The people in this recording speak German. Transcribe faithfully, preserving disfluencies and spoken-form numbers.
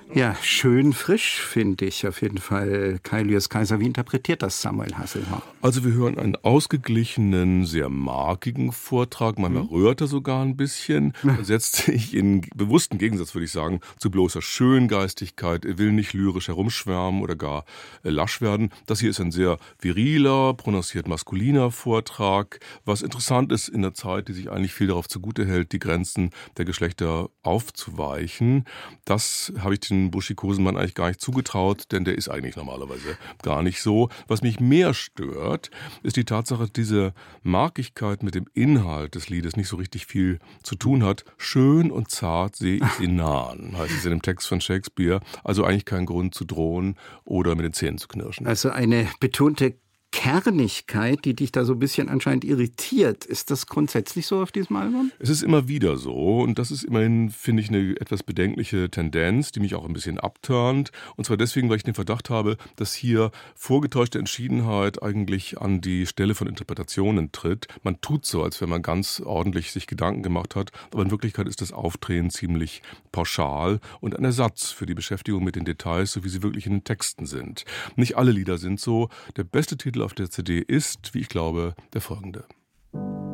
Ja, schön frisch, finde ich auf jeden Fall. Kai Lüers Kaiser, wie interpretiert das Samuel Hasselhoff? Also wir hören einen ausgeglichenen, sehr markigen Vortrag. Manchmal mhm. rührt er sogar ein bisschen. Er setzt sich in bewussten Gegensatz, würde ich sagen, zu bloßer Schöngeistigkeit. Er will nicht lyrisch herumschwärmen oder gar äh, lasch werden. Das hier ist ein sehr viriler, prononciert maskuliner Vortrag. Was interessant ist in der Zeit, die sich eigentlich viel darauf zugute hält, die Grenzen der Geschlechter aufzuweichen. Das habe ich den Buschi Kosenmann eigentlich gar nicht zugetraut, denn der ist eigentlich normalerweise gar nicht so. Was mich mehr stört, ist die Tatsache, dass diese Markigkeit mit dem Inhalt des Liedes nicht so richtig viel zu tun hat. Schön und zart sehe ich sie nahen, heißt es in dem Text von Shakespeare. Also eigentlich kein Grund zu drohen oder mit den Zähnen zu knirschen. Also eine betonte Kernigkeit, die dich da so ein bisschen anscheinend irritiert. Ist das grundsätzlich so auf diesem Album? Es ist immer wieder so und das ist immerhin, finde ich, eine etwas bedenkliche Tendenz, die mich auch ein bisschen abturnt. Und zwar deswegen, weil ich den Verdacht habe, dass hier vorgetäuschte Entschiedenheit eigentlich an die Stelle von Interpretationen tritt. Man tut so, als wenn man ganz ordentlich sich Gedanken gemacht hat, aber in Wirklichkeit ist das Aufdrehen ziemlich pauschal und ein Ersatz für die Beschäftigung mit den Details, so wie sie wirklich in den Texten sind. Nicht alle Lieder sind so. Der beste Titel auf der C D ist, wie ich glaube, der folgende.